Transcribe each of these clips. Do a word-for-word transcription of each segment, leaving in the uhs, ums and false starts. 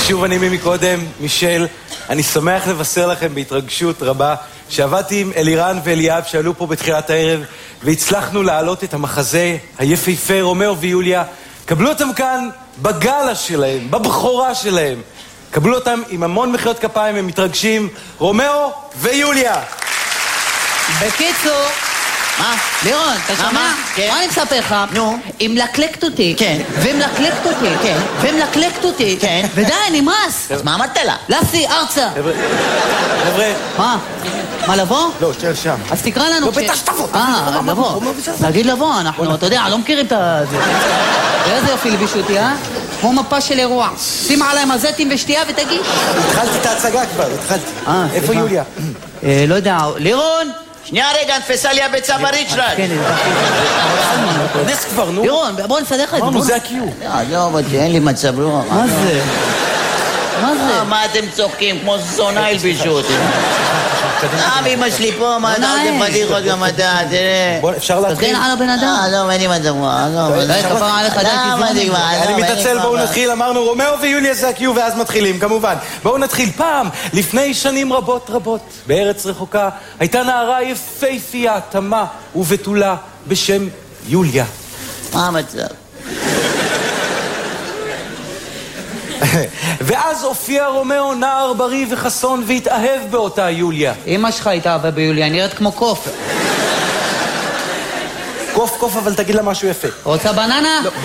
שוב אני מי מקודם, מישל. אני שמח לבשר לכם בהתרגשות רבה שעבדתי עם אלירן ואליאב שעלו פה בתחילת הערב והצלחנו להעלות את המחזה היפהפה רומאו ויוליה. קבלו אותם כאן בגלה שלהם, בבחורה שלהם. קבלו אותם עם המון מחיאות כפיים, הם מתרגשים. רומאו ויוליה. בקיצור, מה? לירון, אתה שומע? מה אני מספר לך? נו. היא מלקלקת אותי. כן. ומלקלקת אותי. כן. ומלקלקת אותי. כן. ודי, נמאס. אז מה אמרת לה? לסי, ארצה. חבר'ה. חבר'ה. מה? מה, לבוא? לא, תשאר שם. אז תקרא לנו. לא, בטח שתבוא. אה, לבוא. תגיד לבוא, אנחנו, אתה יודע, לא מכירים את זה. איזה יופי לבישו אותי, אה? כמו מפה של אירוע. שים עליי מזטים ושתייה ותגיש. התחלתי את ההצגה כבר, התחלתי. איפה יוליה? לא יודע, לירון! שנייה רגע, נתפסה לי הביצה בריצ'רד. כן, נס כבר, נו. לירון, בוא נסדר לך את זה. אמרנו, זה הקיום. לא, אבל אין לי מצב רוח. מה זה? מה זה? מה אתם צוחקים? כמו זונה הלבישו אותי. אה, אמא שלי פה, מה אתה עושה פדיחות גם אתה, תראה. בוא, אפשר להתחיל? תסגן על הבן אדם. אה, לא, אין לי מצב רוח. לא, כפרה עליך, דקי זמן. אני מתעצל, בואו נתחיל. אמרנו, רומאו ויוליה זה הקיום, ואז מתחילים, כמובן. בואו נתחיל. פעם, לפני שנים רבות רבות, בארץ רחוקה, הייתה נערה יפהפייה, תמה ובתולה בשם יוליה. מה המצב? ואז הופיע רומאו נער בריא וחסון והתאהב באותה יוליה. אמא שלך התאהבה ביוליה, נראית כמו קוף. קוף קוף, אבל תגיד לה משהו יפה. רוצה בננה? לא.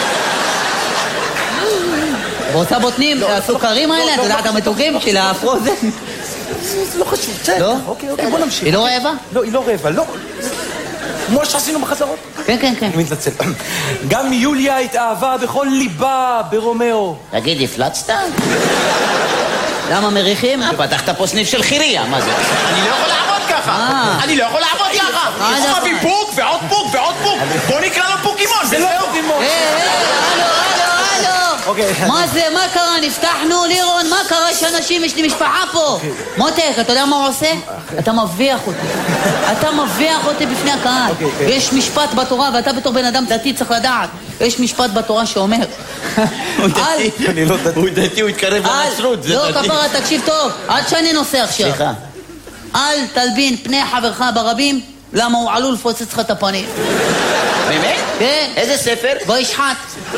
רוצה בוטנים? הסוכרים האלה? אתה יודע את המתוקים של הפרוזן? לא חשוב, צא. לא? אוקיי, אוקיי, בוא נמשיך. היא לא רעבה? לא, היא לא רעבה, לא. כמו שעשינו בחזרות. כן, כן, כן. אני מתנצל. גם יוליה התאהבה בכל ליבה ברומאו. תגיד, הפלצת? למה מריחים? פתחת פה סניף של חיריה, מה זה? אני לא יכול לעבוד ככה. אני לא יכול לעבוד ככה. יש מביא פוק ועוד פוק ועוד פוק. בוא נקרא לו פוקימון. זה לא פוקימון. היי, היי, הלו, הלו, הלו. מה זה, מה קרה? נפתחנו, לירון, מה קרה שאנשים, יש לי משפחה פה. מותק, אתה יודע מה הוא עושה? אתה מביח אותי. אתה מביח אותי בפני הקהל. יש משפט בתורה, ואתה בתור בן אדם דתי צריך לדעת. יש משפט בתורה שאומר... הוא דתי, הוא התקרב לנצרות. לא, כפרה, תקשיב טוב. עד שאני נוסע עכשיו. סליחה. אל תלבין פני חברך ברבים, למה הוא עלול לפוצץ לך את הפנים. באמת? כן. איזה ספר? בוא ישחט.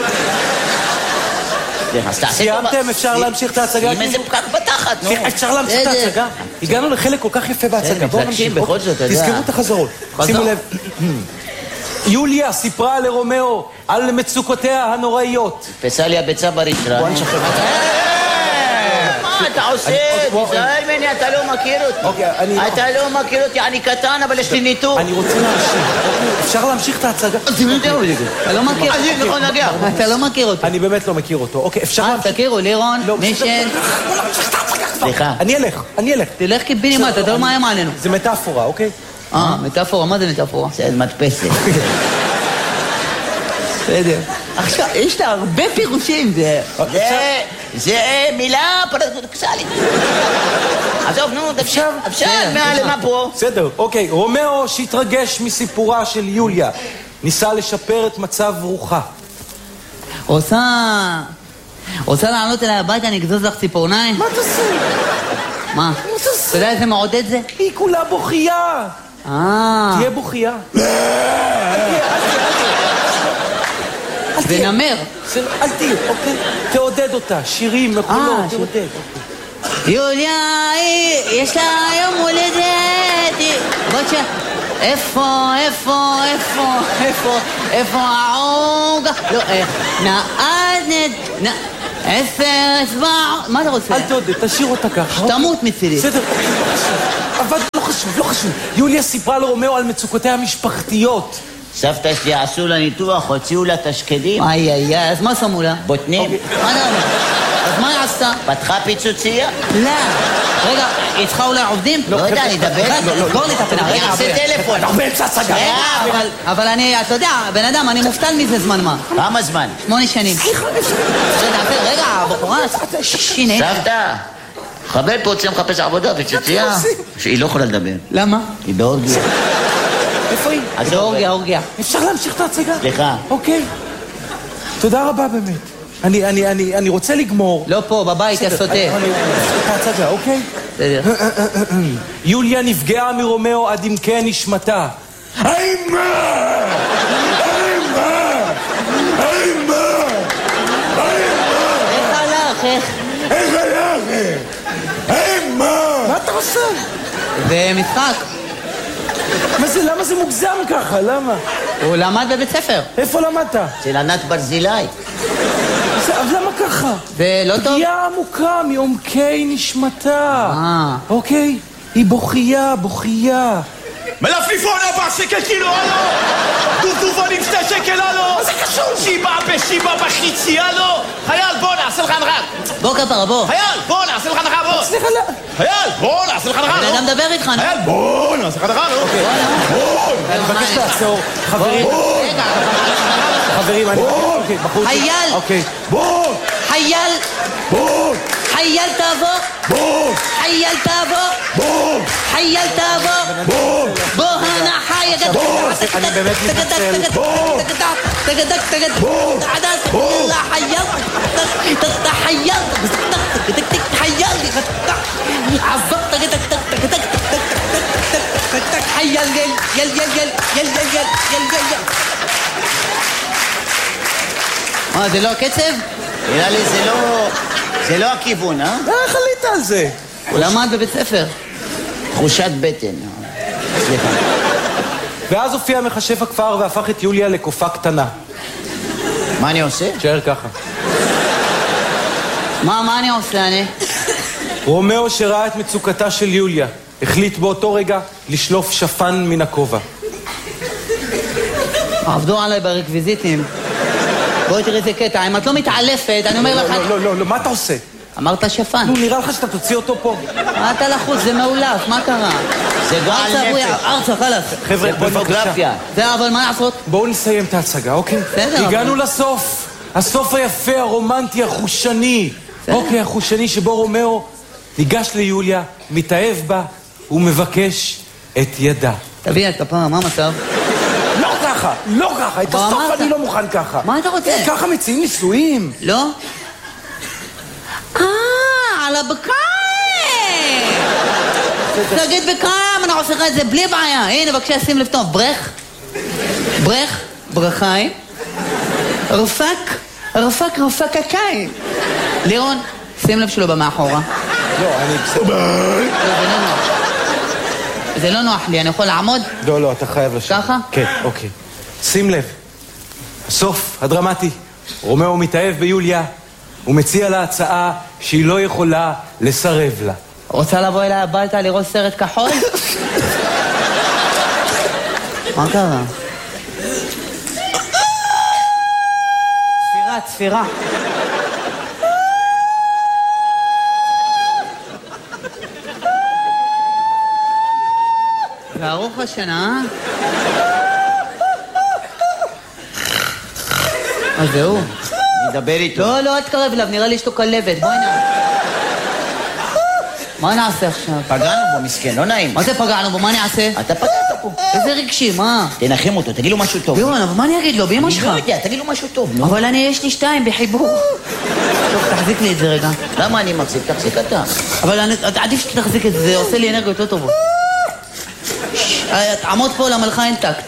סיימתם? אפשר להמשיך את ההצגה? עם איזה פקק בתחת, נו. אפשר להמשיך את ההצגה? הגענו לחלק כל כך יפה בהצגה. בואו נמשיך. בכל זאת, אתה יודע. תזכרו את החזרות. שימו לב. יוליה סיפרה לרומאו על מצוקותיה הנוראיות. פסה לי הביצה בריצ'רד. בוא נשחרר. מה אתה עושה? תיזהר ממני, אתה לא מכיר אותי. אתה לא מכיר אותי, אני קטן, אבל יש לי ניתוק. אני רוצה להמשיך. אפשר להמשיך את ההצגה? אתה לא מכיר אותו. אתה לא מכיר אותו. אני באמת לא מכיר אותו. אוקיי, אפשר אה, להמשיך? תכירו, לירון, מישל. סליחה. אני אלך, אני אלך. תלך קיבינימט, אתה לא מאיים עלינו. זה מטאפורה, אוקיי? אה, מטאפורה, מה זה מטאפורה? זה מדפסת. בסדר. עכשיו, יש לה הרבה פירושים, זה... זה מילה פרדוקסלית. עזוב, נו, אפשר, אפשר, מה פה? בסדר, אוקיי. רומאו שהתרגש מסיפורה של יוליה, ניסה לשפר את מצב רוחה. רוצה... רוצה לעלות אליי הביתה, אני אגזוז לך ציפורניים? מה תעשה? מה? אתה יודע איזה מעודד זה? היא כולה בוכייה. אה... תהיה בוכייה. זה נמר. אל תהיה, אוקיי? תעודד אותה, שירים, מקולות, תעודד. יוליה, יש לה יום הולדת. בוא תשאר. איפה, איפה, איפה, איפה, איפה העוגה? לא, נעד, נעד, עשר, אצבע, מה אתה רוצה? אל תעודד, תשאיר אותה ככה. שתמות מצידי. בסדר, אבל לא חשוב, לא חשוב. יוליה סיפרה לרומאו על מצוקותיה המשפחתיות. סבתא שלי עשו לה ניתוח, הוציאו לה תשקדים. איי, איי, איי, אז מה שמו לה? בוטנים. מה אתה אומר? אז מה היא עשתה? פתחה פיצוציה? לא. רגע, היא צריכה אולי עובדים? לא יודע, אני אדבר. לא נטפל. אני אעשה טלפון. אתה באמצע הצגה. אבל אני, אתה יודע, בן אדם, אני מופתל מזה זמן מה. כמה זמן? שמונה שנים. רגע, הבחורה, שיני. סבתא, חבל פה רוצה מחפש עבודה פיצוציה. היא לא יכולה לדבר. למה? היא באורגיה. איפה היא? אורגיה, אורגיה. אפשר להמשיך את ההצגה? סליחה. אוקיי. תודה רבה באמת. אני, אני, אני, אני רוצה לגמור. לא פה, בבית, יא סוטה. תצגה, אוקיי? בסדר. יוליה נפגעה מרומאו עד עמקי נשמתה. אימה! אימה! אימה! איך הלך, איך? איך הלך? אימה! מה אתה עושה? זה משחק. מה זה, למה זה מוגזם ככה? למה? הוא למד בבית ספר. איפה למדת? של ענת ברזילי. אז למה ככה? זה לא טוב? פגיעה עמוקה מעומקי נשמתה. אה. אוקיי? היא בוכייה, בוכייה. מלפליפון ארבע שקל קילו, הלו! דובדובונים שתי שקל, הלו! מה זה קשור? שיבה בשיבה בחיצי, הלו! חייל, בוא נעשה לך הנחה! בוא כפרה, בוא. חייל, בוא נעשה לך הנחה, בוא! סליחה, לא. חייל, בוא נעשה לך הנחה, אני מדבר איתך, נו. חייל, בוא נעשה לך הנחה, נו! בוא! אני מבקש לעצור. חברים, רגע, חברים, אני... אוקיי, בחוץ. חייל! אוקיי. בוא! חייל! בוא! חייל תעבור! בוא! חייל תעבור! בוא! חייל תעבור! בוא! בוא הנה חי גדול! אני באמת מתנצל. בוא! תגדק תגדק בוא! עדס לה חייל! חייל! חייל! עזוב תגדק תגדק תגדק חייל יל יל יל יל יל יל יל יל יל מה זה לא הקצב? נראה לי זה לא... זה לא הכיוון, אה? איך עלית על זה? הוא למד בבית ספר. תחושת בטן. סליחה. ואז הופיע מחשב הכפר והפך את יוליה לקופה קטנה. מה אני עושה? תשאר ככה. מה, מה אני עושה, אני? רומאו שראה את מצוקתה של יוליה, החליט באותו רגע לשלוף שפן מן הכובע. עבדו עליי ברקוויזיטים. בואי תראי איזה קטע, אם את לא מתעלפת, אני אומר לך... לא, לא, לא, לא, מה אתה עושה? אמרת שפן. נו, נראה לך שאתה תוציא אותו פה. מה אתה לחוץ? זה מעולף, מה קרה? זה גועל ארצה, אבויה, נפש. ארצה, חלאס. חבר'ה, זה בבקשה. פורנוגרפיה. זה, אבל מה לעשות? בואו נסיים את ההצגה, אוקיי? בסדר, הגענו אבל- לסוף. הסוף היפה, הרומנטי, החושני. אוקיי, החושני שבו רומאו ניגש ליוליה, מתאהב בה ומבקש את ידה. תביא את כפרה, מה המצב? לא ככה, לא ככה, את מה הסוף אמרת? אני לא מוכן ככה. מה אתה רוצה? ככה מציעים נישואים. לא? אה, על הבקיים! תגיד בקיים, אני עושה לך את זה בלי בעיה. הנה, בבקשה, שים לב טוב. ברך, ברך, ברכיים, רפק, רפק, רפק הקיים. לירון, שים לב שלו במאחורה. לא, אני בסדר. לא, זה לא נוח. זה לא נוח לי, אני יכול לעמוד? לא, לא, אתה חייב לשבת. ככה? כן, אוקיי. שים לב, הסוף הדרמטי. רומאו מתאהב ביוליה, הוא מציע לה הצעה שהיא לא יכולה לסרב לה. רוצה לבוא אליי הביתה לראות סרט כחול? מה קרה? צפירה, צפירה. וארוך השנה, אה? אז זהו. נדבר איתו. לא, לא, אל תקרב אליו, נראה לי יש לו כלבת, בואי נע. מה נעשה עכשיו? פגענו בו, מסכן, לא נעים. מה זה פגענו בו? מה אני אעשה? אתה פגעת פה. איזה רגשי, מה? תנחם אותו, תגיד לו משהו טוב. לירון, אבל מה אני אגיד לו? באמא אני שלך. לא יודע, תגיד לו משהו טוב, נו. אבל אני, יש לי שתיים בחיבור. טוב, תחזיק לי את זה רגע. למה אני מחזיק? תחזיק אתה. אבל אני- עדיף שתחזיק את זה, זה עושה לי אנרגיות לא טובות. ששש, תעמוד פה למה לך אין טקט.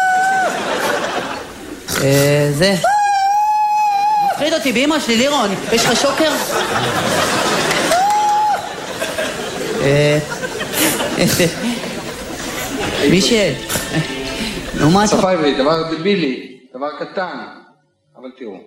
אה, זה. מפחיד אותי באמא שלי, לירון. יש לך שוקר? אה... מישל. נו, מה אתה... שפה עברית, דבר דבילי, דבר קטן, אבל תראו.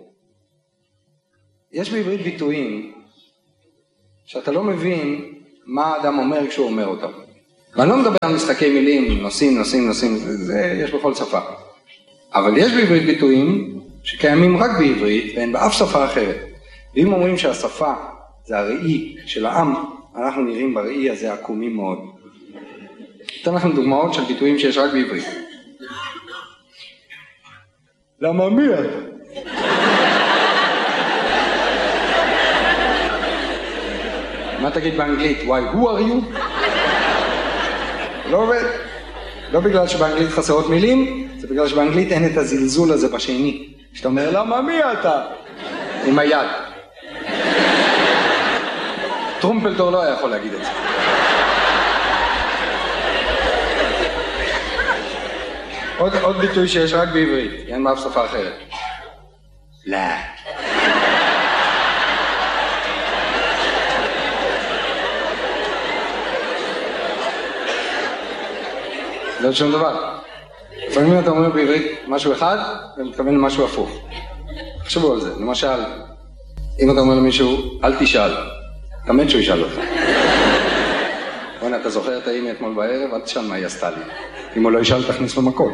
יש בעברית ביטויים שאתה לא מבין מה האדם אומר כשהוא אומר אותם. ואני לא מדבר על משחקי מילים, נושאים, נושאים, נושאים, זה, זה יש בכל שפה. אבל יש בעברית ביטויים שקיימים רק בעברית ואין באף שפה אחרת. ואם אומרים שהשפה זה הראי של העם, אנחנו נראים בראי הזה עקומים מאוד. אתן לכם דוגמאות של ביטויים שיש רק בעברית. למה מי אתה? מה תגיד באנגלית? Why, who are you? לא עובד. לא בגלל שבאנגלית חסרות מילים, זה בגלל שבאנגלית אין את הזלזול הזה בשני. שאתה אומר, למה מי אתה? עם היד. טרומפלדור לא היה יכול להגיד את זה. עוד, עוד ביטוי שיש רק בעברית, אין באף שפה אחרת. לא. לא שום דבר. לפעמים אתה אומר בעברית משהו אחד ומתכוון למשהו הפוך. תחשבו על זה. למשל, אם אתה אומר למישהו, אל תשאל, תמיד שהוא ישאל אותך. בוא'נה, אתה זוכר את האמא אתמול בערב? אל תשאל מה היא עשתה לי. אם הוא לא ישאל, תכניס לו מכות.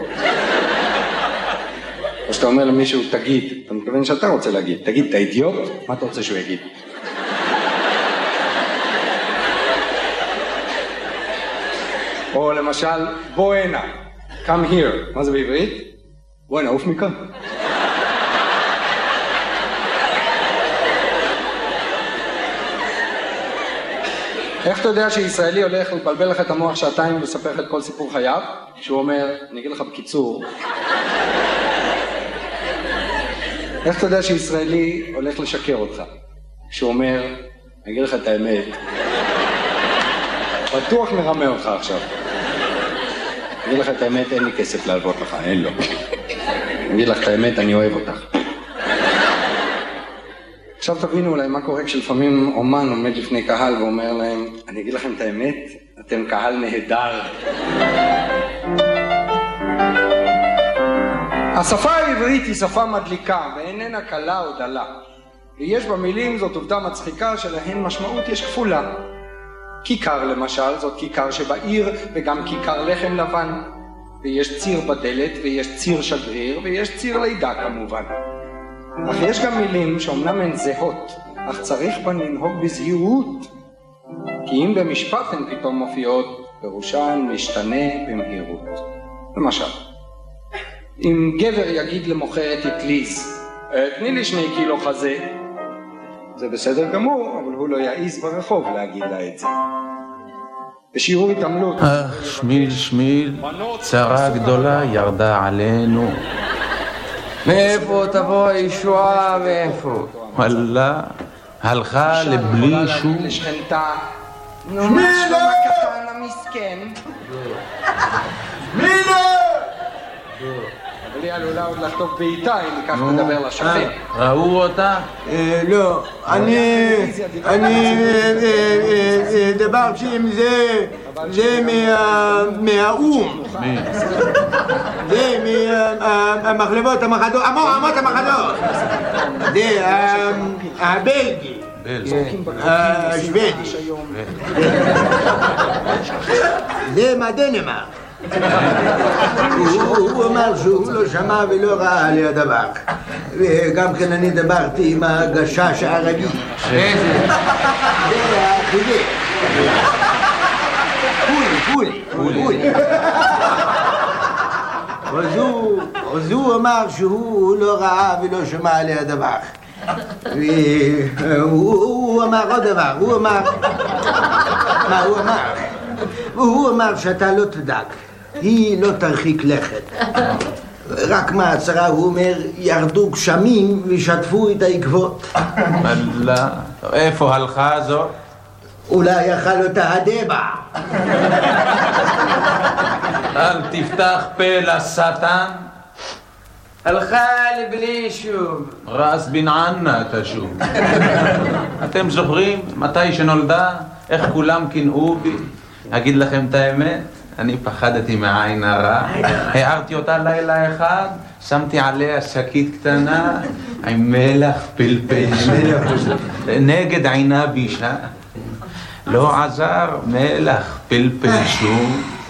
או שאתה אומר למישהו, תגיד, אתה מתכוון שאתה רוצה להגיד, תגיד, אתה אידיוט? מה אתה רוצה שהוא יגיד? או למשל, בוא הנה, come here. מה זה בעברית? בוא הנה, עוף מכאן. איך אתה יודע שישראלי הולך לבלבל לך את המוח שעתיים ולספר לך את כל סיפור חייו? שהוא אומר, אני אגיד לך בקיצור. איך אתה יודע שישראלי הולך לשקר אותך? שהוא אומר, אני אגיד לך את האמת. בטוח מרמה אותך עכשיו. אני אגיד לך את האמת, אין לי כסף להלוות לך, אין לו. אני אגיד לך את האמת, אני אוהב אותך. עכשיו תבינו אולי מה קורה כשלפעמים אומן עומד לפני קהל ואומר להם, אני אגיד לכם את האמת, אתם קהל נהדר. השפה העברית היא שפה מדליקה ואיננה קלה או דלה. ויש במילים זאת עובדה מצחיקה שלהן משמעות יש כפולה. כיכר למשל, זאת כיכר שבעיר וגם כיכר לחם לבן. ויש ציר בדלת ויש ציר שגריר ויש ציר לידה כמובן. אך יש גם מילים שאומנם הן זהות, אך צריך בה לנהוג בזהירות. כי אם במשפט הן פתאום מופיעות, פירושן משתנה במהירות. למשל, אם גבר יגיד למוכרת אטליז, תני לי שני קילו חזה, זה בסדר גמור, אבל הוא לא יעיז ברחוב להגיד לה את זה. בשיעור התעמלות. אך שמיל שמיל, צרה גדולה ירדה עלינו. מאיפה תבוא הישועה ואיפה? וואלה, הלכה לבלי שום. נו, מה שלום הקטן המסכן? מילה! אבל היא עלולה עוד לחטוף בעיטה אם ניקח לדבר לשכן. ראו אותה? לא, אני... אני... דיברתי עם זה... זה מהאום. מי? זה מהמחלבות המחדות, אמות המחדות. זה הבלגי. השוודי. זה מהדנמרק. הוא אמר שהוא לא שמע ולא ראה על הדבר. וגם כן אני דיברתי עם הגשש הערבי. זה החידה. פולי, פולי, פולי. אז הוא אמר שהוא לא ראה ולא שמע על הדבר. והוא אמר עוד דבר, הוא אמר... מה הוא אמר? והוא אמר שאתה לא תדאג, היא לא תרחיק לכת. רק מהצרה הוא אומר, ירדו גשמים ושטפו את העקבות. וואלה, איפה הלכה זו? אולי יאכל אותה הדבע. אל תפתח פה לשטן. הלכה לבלי שום. רס בן ענה תשוב. אתם זוכרים מתי שנולדה? איך כולם קינאו בי? אגיד לכם את האמת? אני פחדתי מהעין הרע. הערתי אותה לילה אחד, שמתי עליה שקית קטנה עם מלח פלפל נגד עינה בישה. לא עזר, מלח פלפל שום.